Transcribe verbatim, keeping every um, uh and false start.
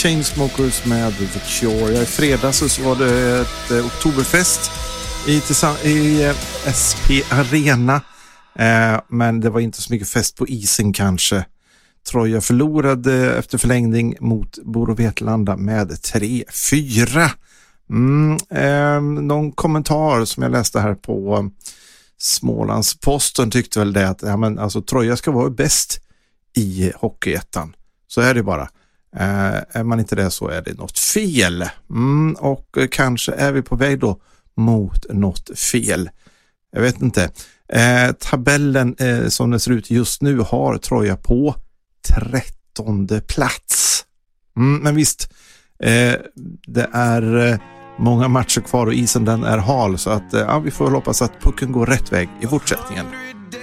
Chainsmokers med The Cure. I fredags så var det ett eh, oktoberfest i, i eh, S P Arena. Eh, men det var inte så mycket fest på isen kanske. Troja förlorade efter förlängning mot Boro Vetlanda med tre fyra. Mm, eh, någon kommentar som jag läste här på Smålandsposten tyckte väl det att ja, men, alltså, Troja ska vara bäst i Hockeyettan. Så är det bara. Eh, är man inte det så är det något fel. Mm, och eh, kanske är vi på väg då mot något fel. Jag vet inte. Eh, tabellen eh, som den ser ut just nu har Troja på trettonde plats. Mm, men visst, eh, det är eh, många matcher kvar och isen den är hal så att eh, ja, vi får hoppas att pucken går rätt väg i fortsättningen.